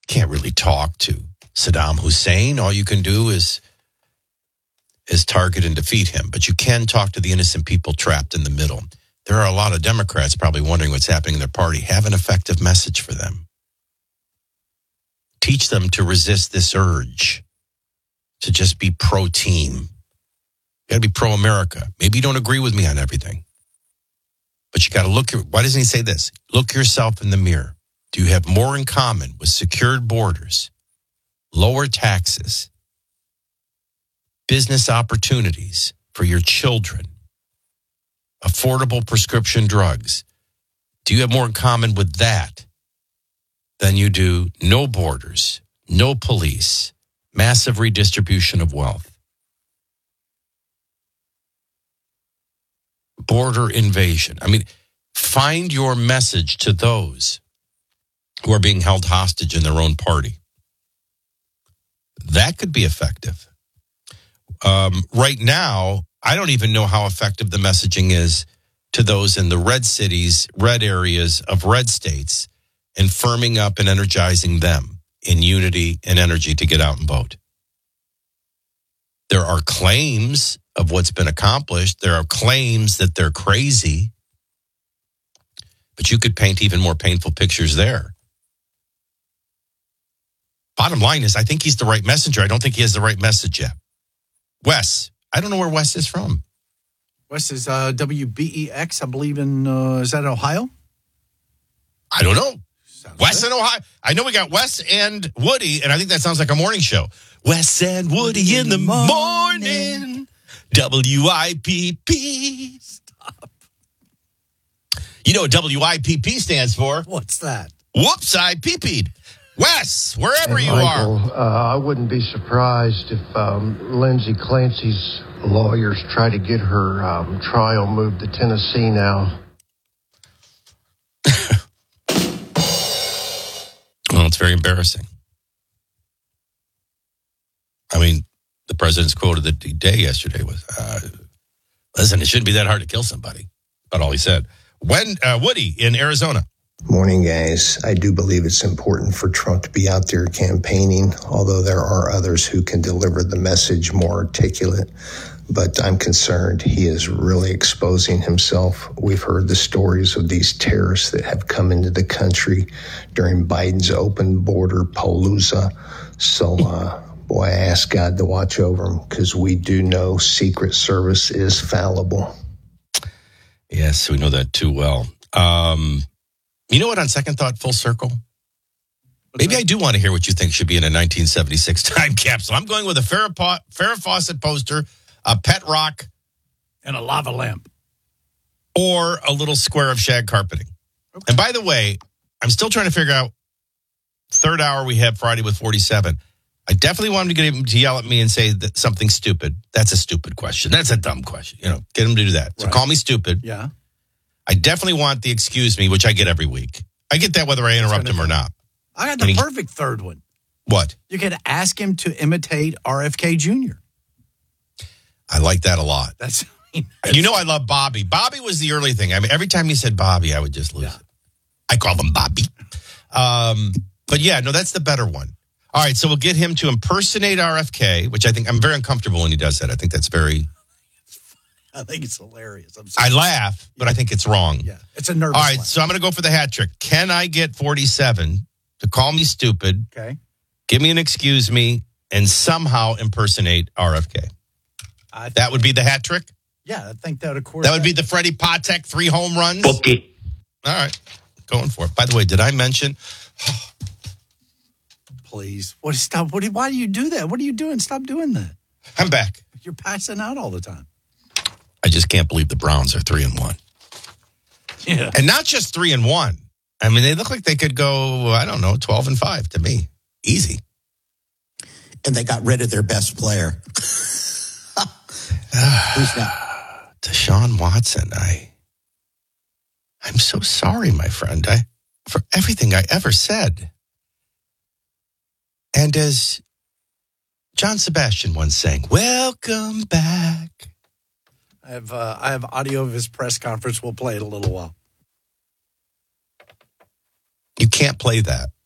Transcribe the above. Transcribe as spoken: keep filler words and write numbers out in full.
Can't really talk to Saddam Hussein. All you can do is is target and defeat him. But you can talk to the innocent people trapped in the middle. There are a lot of Democrats probably wondering what's happening in their party. Have an effective message for them. Teach them to resist this urge to just be pro-team. You got to be pro-America. Maybe you don't agree with me on everything. But you got to look. Why doesn't he say this? Look yourself in the mirror. Do you have more in common with secured borders, lower taxes, business opportunities for your children, affordable prescription drugs? Do you have more in common with that than you do no borders, no police, massive redistribution of wealth, border invasion? I mean, find your message to those who are being held hostage in their own party. That could be effective. Um, right now, I don't even know how effective the messaging is to those in the red cities, red areas of red states, and firming up and energizing them in unity and energy to get out and vote. There are claims of what's been accomplished. There are claims that they're crazy. But you could paint even more painful pictures there. Bottom line is, I think he's the right messenger. I don't think he has the right message yet. Wes, I don't know where Wes is from. Wes is uh, W B E X, I believe in, uh, is that Ohio? I don't know. Sounds Wes good. in Ohio. I know we got Wes and Woody, and I think that sounds like a morning show. Wes and Woody in the morning. W I P P. Stop. You know what W I P P stands for? What's that? Whoops, I pee-peed. Wes, wherever Hey, you Michael, are. Uh, I wouldn't be surprised if um, Lindsay Clancy's lawyers try to get her um, trial moved to Tennessee now. Well, it's very embarrassing. I mean, the president's quote of the day yesterday was, uh, listen, it shouldn't be that hard to kill somebody. About all he said. When uh, Woody in Arizona. Morning, guys. I do believe it's important for Trump to be out there campaigning, although there are others who can deliver the message more articulate. But I'm concerned he is really exposing himself. We've heard the stories of these terrorists that have come into the country during Biden's open border palooza. So, uh, boy, I ask God to watch over him because we do know Secret Service is fallible. Yes, we know that too well. Um, you know what, on second thought, full circle? Maybe I do want to hear what you think should be in a nineteen seventy-six time capsule. I'm going with a Farrah, po- Farrah Fawcett poster, a pet rock, And a lava lamp. or a little square of shag carpeting. Okay. And by the way, I'm still trying to figure out, third hour we have Friday with forty-seven. I definitely want him to get him to yell at me and say that something stupid. That's a stupid question. That's a dumb question. You know, get him to do that. So Right. call me stupid. Yeah. I definitely want the excuse me, which I get every week. I get that whether I interrupt him or not. I got And the he- perfect third one. What? You could ask him to imitate R F K Junior I like that a lot. That's, I mean, You know I love Bobby. Bobby was the early thing. I mean, every time he said Bobby, I would just lose Yeah. it. I call him Bobby. Um, but yeah, no, that's the better one. All right, so we'll get him to impersonate R F K, which I think I'm very uncomfortable when he does that. I think that's very... I think it's hilarious. I'm I sorry. laugh, but I think it's wrong. Yeah, it's a nervous All right, laugh. so I'm going to go for the hat trick. Can I get forty-seven to call me stupid, Okay. give me an excuse me, and somehow impersonate R F K? I th- That would be the hat trick? yeah, I think that, of course. That would be the Freddie Patek three home runs? Okay. All right, going for it. By the way, did I mention... Please. What, stop. What, why do you do that? What are you doing? Stop doing that. I'm back. You're passing out all the time. I just can't believe the Browns are three and one. Yeah. And not just three and one. I mean, they look like they could go, I don't know, twelve and five to me. Easy. And they got rid of their best player. Who's that? Deshaun Watson, I, I'm so sorry, my friend, I, for everything I ever said. And as John Sebastian once sang, welcome back. I have uh, I have audio of his press conference. We'll play it a little while. You can't play that.